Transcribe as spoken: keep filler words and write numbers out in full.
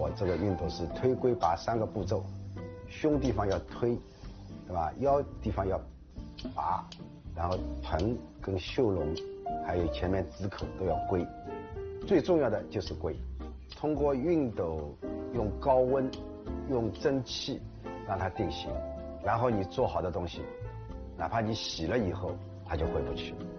我这个熨斗是推龟拔三个步骤，胸地方要推，对吧？腰地方要拔，然后臀跟袖笼，还有前面指口都要归。最重要的就是归。通过熨斗用高温、用蒸汽让它定型，然后你做好的东西，哪怕你洗了以后，它就回不去。